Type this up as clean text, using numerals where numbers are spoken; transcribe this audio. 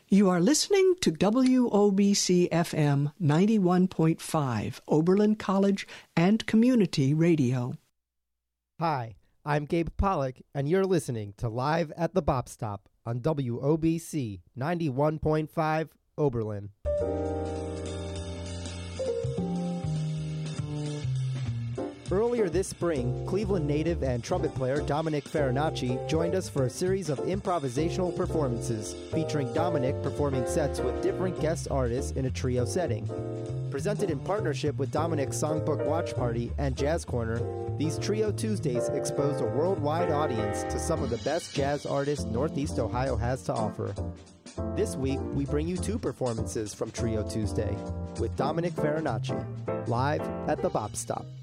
You are listening to WOBC FM 91.5, Oberlin College and Community Radio. Hi, I'm Gabe Pollock, and you're listening to Live at the Bop Stop on WOBC 91.5, Oberlin. Earlier this spring, Cleveland native and trumpet player Dominic Farinacci joined us for a series of improvisational performances featuring Dominic performing sets with different guest artists in a trio setting. Presented in partnership with Dominic's Songbook Watch Party and Jazz Corner, these Trio Tuesdays exposed a worldwide audience to some of the best jazz artists Northeast Ohio has to offer. This week, we bring you two performances from Trio Tuesday with Dominic Farinacci, live at the Bop Stop.